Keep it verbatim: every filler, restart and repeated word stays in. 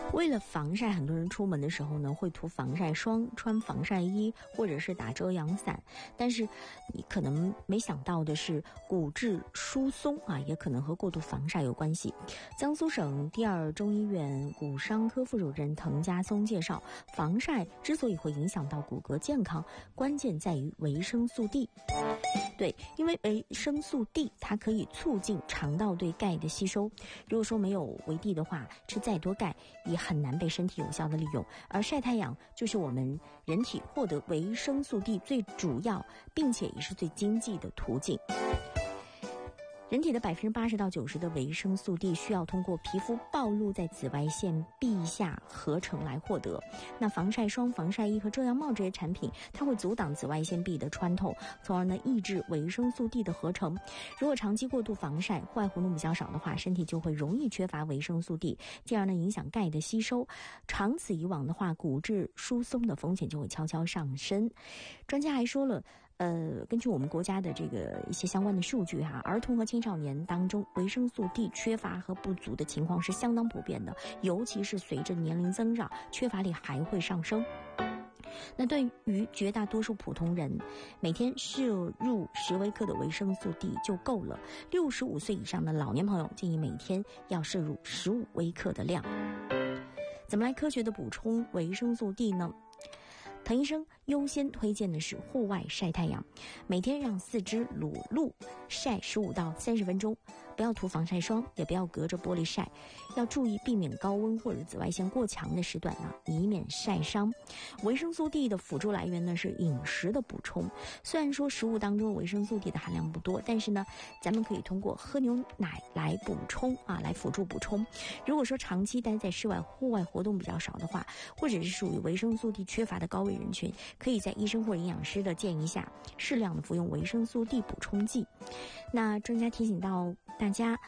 为了防晒，很多人出门的时候呢会涂防晒霜、穿防晒衣或者是打遮阳伞，但是你可能没想到的是，骨质疏松啊也可能和过度防晒有关系。江苏省第二中医院骨伤科副主任滕家松介绍，防晒之所以会影响到骨骼健康，关键在于维生素 D。对，因为维生素 D 它可以促进肠道对钙的吸收，如果说没有维 D 的话，吃再多钙也很难被身体有效的利用，而晒太阳就是我们人体获得维生素 D 最主要并且也是最经济的途径。人体的百分之八十到九十的维生素 D 需要通过皮肤暴露在紫外线 B 下合成来获得。那防晒霜、防晒衣和遮阳帽这些产品，它会阻挡紫外线 B 的穿透，从而呢抑制维生素 D 的合成。如果长期过度防晒、户外活动比较少的话，身体就会容易缺乏维生素 D， 进而呢影响钙的吸收。长此以往的话，骨质疏松的风险就会悄悄上升。专家还说了，呃，根据我们国家的这个一些相关的数据哈，儿童和青少年当中维生素 D 缺乏和不足的情况是相当普遍的，尤其是随着年龄增长，缺乏率还会上升。那对于绝大多数普通人，每天摄入十微克的维生素 D 就够了。六十五岁以上的老年朋友建议每天要摄入十五微克的量。怎么来科学的补充维生素 D 呢？滕医生优先推荐的是户外晒太阳，每天让四肢裸露晒十五到三十分钟，不要涂防晒霜，也不要隔着玻璃晒，要注意避免高温或者紫外线过强的时段呢，以免晒伤。维生素 D 的辅助来源呢是饮食的补充，虽然说食物当中维生素 D 的含量不多，但是呢，咱们可以通过喝牛奶来补充啊，来辅助补充。如果说长期待在室外、户外活动比较少的话，或者是属于维生素 D 缺乏的高危人群，可以在医生或者营养师的建议下适量的服用维生素 D 补充剂。那专家提醒到大家，